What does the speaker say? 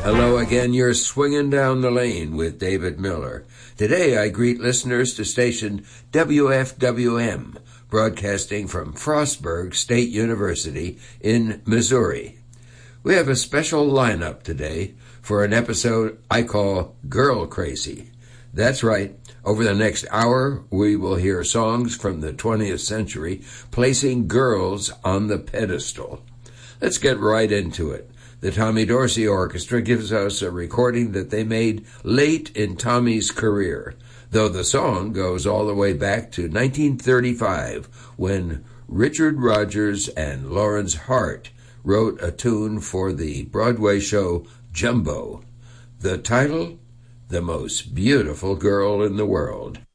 Hello again, you're swinging down the lane with David Miller. Today I greet listeners to station WFWM, broadcasting from Frostburg State University in Missouri. We have a special lineup today for an episode I call Girl Crazy. That's right, over the next hour we will hear songs from the 20th century placing girls on the pedestal. Let's get right into it. The Tommy Dorsey Orchestra gives us a recording that they made late in Tommy's career, though the song goes all the way back to 1935 when Richard Rodgers and Lawrence Hart wrote a tune for the Broadway show Jumbo. The title, The Most Beautiful Girl in the World.